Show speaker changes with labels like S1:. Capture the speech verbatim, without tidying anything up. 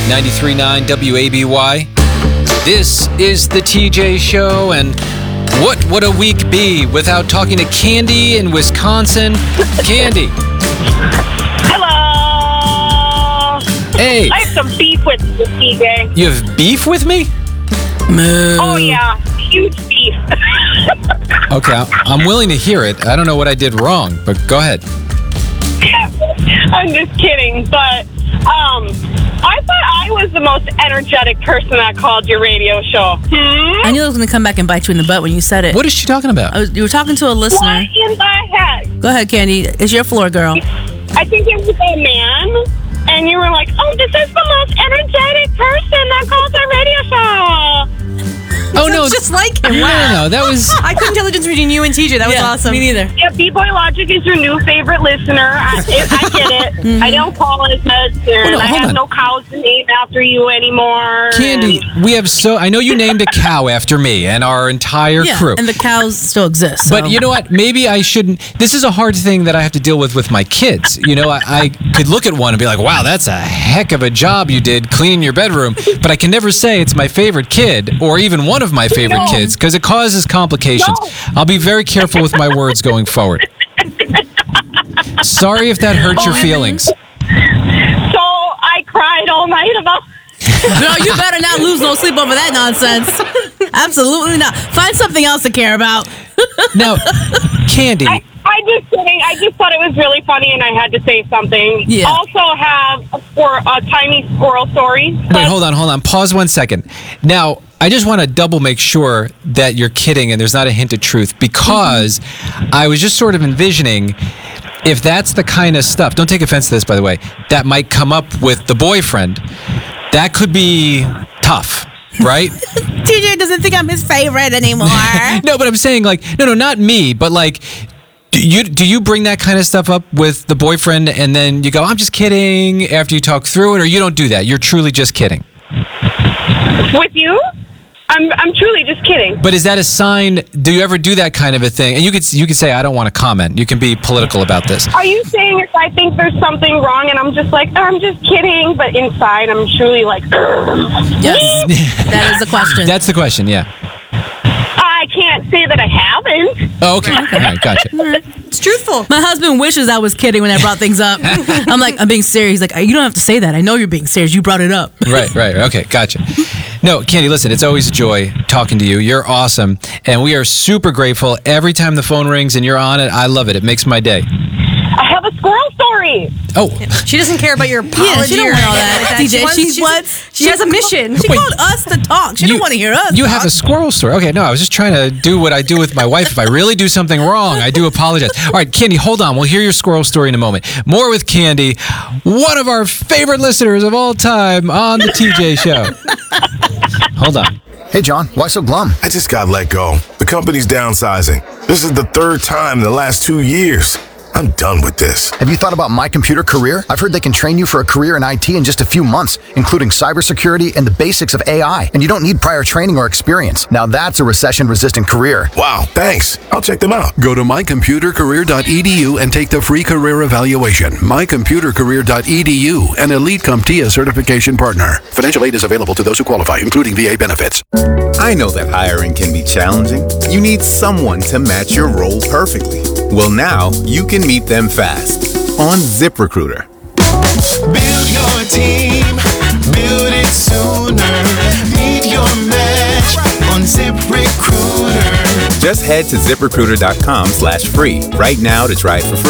S1: ninety-three point nine W A B Y. This is the T J Show, and what would a week be without talking to Candy in Wisconsin? Candy.
S2: Hello.
S1: Hey.
S2: I have some beef with you, T J.
S1: You have beef with me?
S3: Moo.
S2: Oh, yeah. Huge beef.
S1: Okay, I'm willing to hear it. I don't know what I did wrong, but go ahead.
S2: I'm just kidding, but um, I thought I was the most energetic person that called your radio show. Hmm?
S3: I knew I was going to come back and bite you in the butt when you said it.
S1: What is she talking about?
S3: I was, you were talking to a listener.
S2: What in the heck?
S3: Go ahead, Candy. It's your floor, girl.
S2: I think it was a man, and you were like, oh, this is the most energetic person that calls our radio show.
S1: Oh, no.
S3: Just like him.
S1: No, no, no. That was...
S4: I couldn't tell the difference between you and T J. That was
S3: Yeah,
S4: awesome.
S3: Me neither.
S2: Yeah, B-Boy Logic is your new favorite listener. I, I get it.
S3: Mm-hmm.
S2: I don't call as much, and
S1: Hold on,
S2: I
S1: hold
S2: have
S1: on.
S2: no cows to name after you anymore.
S1: Candy,
S2: and-
S1: we have so... I know you named a cow after me and our entire
S3: Yeah,
S1: crew.
S3: and the cows still exist. So.
S1: But you know what? Maybe I shouldn't. This is a hard thing that I have to deal with with my kids. You know, I, I could look at one and be like, wow, that's a heck of a job you did cleaning your bedroom. But I can never say it's my favorite kid or even one of my favorite
S2: No.
S1: kids because it causes complications.
S2: No.
S1: I'll be very careful with my words going forward. Sorry if that hurt your feelings.
S2: So I cried all night about.
S3: Girl, you better not lose no sleep over that nonsense. Absolutely not. Find something else to care about.
S1: Now, Candy,
S2: I, I'm just kidding. I just thought it was really funny, and I had to say something.
S3: Yeah.
S2: Also have a, for a tiny squirrel story.
S1: wait, hold on, hold on. Pause one second. Now, I just want to double make sure that you're kidding and there's not a hint of truth because I was just sort of envisioning if that's the kind of stuff, don't take offense to this, by the way, that might come up with the boyfriend, that could be tough, right?
S3: T J doesn't think I'm his favorite anymore.
S1: No, but I'm saying like, no, no, not me, but like, do you do you bring that kind of stuff up with the boyfriend and then you go, I'm just kidding after you talk through it, or you don't do that? You're truly just kidding.
S2: With you? I'm I'm truly just kidding.
S1: But is that a sign? Do you ever do that kind of a thing? And you could you could say I don't want to comment. You can be political about this.
S2: Are you saying if I think there's something wrong and I'm just like, oh, I'm just kidding, but inside I'm truly like,
S3: Yes. That is the question.
S1: That's the question. Yeah.
S2: I can't say that I haven't.
S1: Oh, okay. All right. Gotcha.
S4: It's truthful.
S3: My husband wishes I was kidding when I brought things up. I'm like, I'm being serious. He's like, you don't have to say that. I know you're being serious. You brought it up.
S1: Right. Right. Okay. Gotcha. No, Candy, listen. It's always a joy talking to you. You're awesome, and we are super grateful every time the phone rings and you're on it. I love it. It makes my day.
S2: I have a squirrel story.
S1: Oh.
S4: She doesn't care about your apology
S3: Yeah, she don't
S4: or
S3: want all
S4: anything
S3: that.
S4: like
S3: T J,
S4: She, wants-
S3: she's
S4: she's-
S3: what?
S4: She has a mission.
S3: She
S1: Wait.
S3: called us to talk. She
S1: You-
S3: don't want to hear us.
S1: You
S3: talk.
S1: have a squirrel story. Okay, no, I was just trying to do what I do with my wife. If I really do something wrong, I do apologize. All right, Candy, hold on. We'll hear your squirrel story in a moment. More with Candy, one of our favorite listeners of all time on the T J Show. Hold on.
S5: Hey, John, why so glum?
S6: I just got let go. The company's downsizing. This is the third time in the last two years. I'm done with this.
S5: Have you thought about My Computer Career? I've heard they can train you for a career in I T in just a few months, including cybersecurity and the basics of A I. And you don't need prior training or experience. Now that's a recession-resistant career.
S6: Wow, thanks. I'll check them out.
S7: Go to my computer career dot e d u and take the free career evaluation. my computer career dot e d u, an Elite CompTIA certification partner. Financial aid is available to those who qualify, including V A benefits.
S8: I know that hiring can be challenging. You need someone to match your role perfectly. Well, now you can meet them fast on ZipRecruiter.
S9: Build your team, build it sooner. Meet your match on ZipRecruiter.
S8: Just head to zip recruiter dot com slash free right now to try it for free.